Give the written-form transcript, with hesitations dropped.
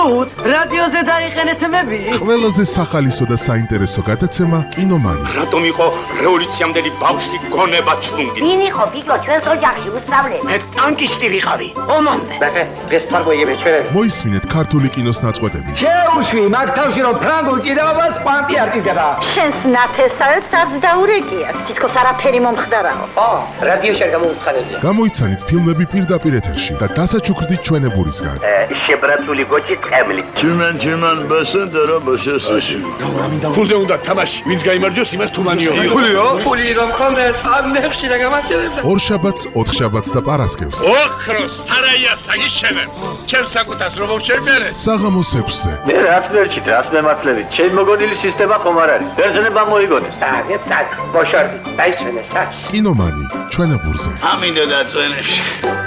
ნუთ რადიოზე დაიხენეთ მები. ყველაზე სახალისო და საინტერესო გადაცემა კინომანი. რატომ იყო რევოლუციამდელი ბავშვი გონება ჩლუნგი? ვინ იყო ბიჭო ჩვენს ოჯახში უსწავლე? მე ტანკისტი ვიყავი. ომამდე. დღეს თარგმნიები ჩვენები. მოისმინეთ ქართული კინოს ნაწყვეტები. შეუშვი მაგ თავში რომ ფრანგულ ჭიდაობას კვანტი არ ჭიდება. შენს ნათესავებს არც დაურეკიათ. თითქოს არაფერი მომხდარაო. რადიოში არ გამოუცხადებია. გამოიცანით ფილმები პირდაპირ ეთერში და დასაჩუქრდით ჩვენებურისგან. შებრაცული გოჭი წემლი. Тюмень, басендера, басесაში. ფულზე უნდა თამაში. ვინც გაიმარჯვოს, იმას თუმანიო. ფული რომ ხონდეს არ ნეხში და გამარჯვებდა. ორშაბათს, ოთხშაბათს და პარასკევს. ოქროს სარაია საგიშენებ. ჩემს საკუთას რომ შევმერე. საღამოს 6-ზე. მე რაც მერჩით, რაც მემართლებით. ჩემ მოგონილი სისტემა ხომ არ არის. ბერძნება მოიგონეს. ბოშორდი, დაიშვენე საჩ. კინომანი ჩვენებურზე. ამინდა დაწვენებში.